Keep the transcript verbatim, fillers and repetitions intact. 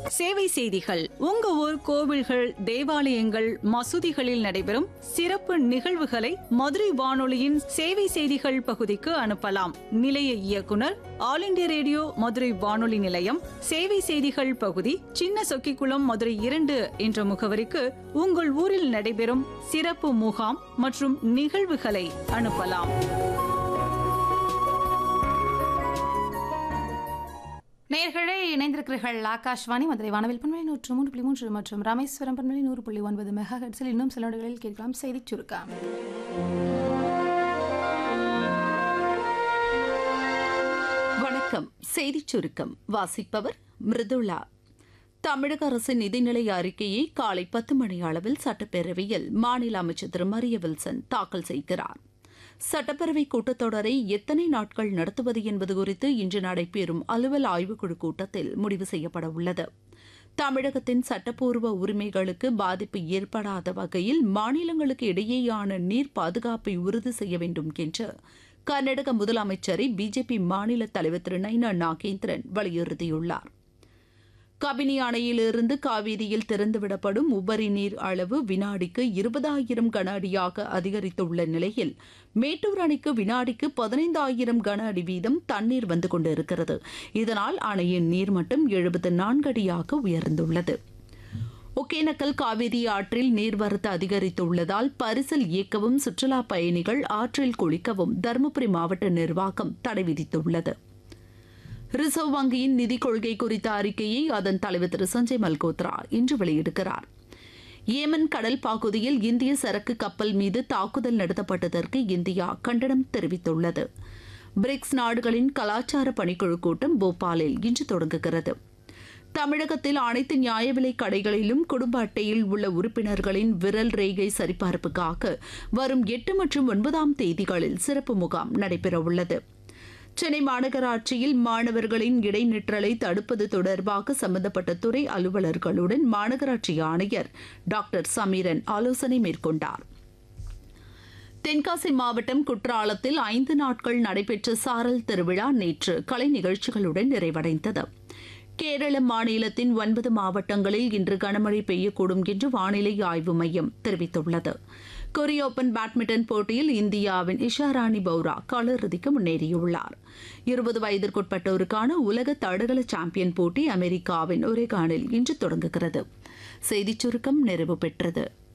சேவை செய்திகள். உங்க ஊர் கோவில்கள், தேவாலயங்கள், மசூதிகளில் நடைபெறும் சிறப்பு நிகழ்வுகளை மதுரை வானொலியின் சேவை செய்திகள் பகுதிக்கு அனுப்பலாம். நிலைய இயக்குனர், ஆல் இண்டியா ரேடியோ மதுரை வானொலி நிலையம், சேவை செய்திகள் பகுதி, சின்ன சொக்கிக்குளம், மதுரை இரண்டு என்ற முகவரிக்கு உங்கள் ஊரில் நடைபெறும் சிறப்பு முகாம் மற்றும் நிகழ்வுகளை அனுப்பலாம். நேயர்களே, இணைந்திருக்கிறீர்கள் ஆகாஷ்வாணி மதுரை வானவில் பண்பலை நூற்று மூன்று புள்ளி மூன்று மற்றும் ராமேஸ்வரம் பண்பலை நூறு புள்ளி ஒன்பது மெகா ஹெர்ட்ஸில் இன்னும் சில நொடிகளில் கேட்கலாம் செய்திச் சுருக்கம். வணக்கம். செய்திச் சுருக்கம் வாசிப்பவர் மிருதுளா. தமிழக அரசின் நிதிநிலை அறிக்கையை காலை பத்து மணி அளவில் சட்டப்பேரவையில் மாநில அமைச்சர் திரு மரிய வில்சன் தாக்கல் செய்கிறார். சட்டப்பேரவை கூட்டத்தொடரை எத்தனை நாட்கள் நடத்துவது என்பது குறித்து இன்று நடைபெறும் அலுவல் ஆய்வுக்குழு கூட்டத்தில் முடிவு செய்யப்பட உள்ளது. தமிழகத்தின் சட்டப்பூர்வ உரிமைகளுக்கு பாதிப்பு ஏற்படாத வகையில் மாநிலங்களுக்கு இடையேயான நீர் பாதுகாப்பை உறுதி செய்ய வேண்டும் என்று கர்நாடக முதலமைச்சரை பிஜேபி மாநில தலைவர் திரு நைனா நாகேந்திரன் வலியுறுத்தியுள்ளார். கபினி அணையிலிருந்து காவிரியில் திறந்துவிடப்படும் உபரி நீர் அளவு வினாடிக்கு இருபதாயிரம் கன அடியாக அதிகரித்துள்ள நிலையில் மேட்டூர் அணைக்கு வினாடிக்கு பதினைந்தாயிரம் கன அடி வீதம் தண்ணீர் வந்து கொண்டிருக்கிறது. இதனால் அணையின் நீர்மட்டம் எழுபத்து நான்கு அடியாக உயர்ந்துள்ளது. ஒகேனக்கல் காவிரி ஆற்றில் நீர்வரத்து அதிகரித்துள்ளதால் பரிசல் இயக்கவும் சுற்றுலா பயணிகள் ஆற்றில் குளிக்கவும் தருமபுரி மாவட்ட நிர்வாகம் தடை விதித்துள்ளது. ரிசர்வ் வங்கியின் நிதிக் கொள்கை குறித்த அறிக்கையை அதன் தலைவர் திரு சஞ்சய் மல்கோத்ரா இன்று வெளியிடுகிறார். ஏமன் கடல் பகுதியில் இந்திய சரக்கு கப்பல் மீது தாக்குதல் நடத்தப்பட்டதற்கு இந்தியா கண்டனம் தெரிவித்துள்ளது. பிரிக்ஸ் நாடுகளின் கலாச்சார பணிக்குழு கூட்டம் போபாலில் இன்று தொடங்குகிறது. தமிழகத்தில் அனைத்து நியாய விலைக் கடைகளிலும் குடும்ப அட்டையில் உள்ள உறுப்பினர்களின் விரல் ரேகை சரிபார்ப்புக்காக வரும் எட்டு மற்றும் ஒன்பதாம் தேதிகளில் சிறப்பு முகாம் நடைபெறவுள்ளது. சென்னை மாநகராட்சியில் மாணவர்களின் இடைநிற்றலை தடுப்பது தொடர்பாக சம்பந்தப்பட்ட துறை அலுவலர்களுடன் மாநகராட்சி ஆணையர் டாக்டர் சமீரன் ஆலோசனை மேற்கொண்டார். தென்காசி மாவட்டம் குற்றாலத்தில் ஐந்து நாட்கள் நடைபெற்ற சாரல் திருவிழா நேற்று கலை நிகழ்ச்சிகளுடன் நிறைவடைந்தது. கேரள மாநிலத்தின் ஒன்பது மாவட்டங்களில் இன்று கனமழை பெய்யக்கூடும் என்று வானிலை ஆய்வு மையம் தெரிவித்துள்ளது. கொரிய ஓபன் பேட்மிண்டன் போட்டியில் இந்தியாவின் இஷாராணி பௌரா காலிறுதிக்கு முன்னேறியுள்ளார். இருபது வயதிற்குட்பட்டோருக்கான உலக தடகள சாம்பியன் போட்டி அமெரிக்காவின் ஒரேகானில் இன்று தொடங்குகிறது. செய்திச் சுருக்கம் நிறைவு பெற்றது.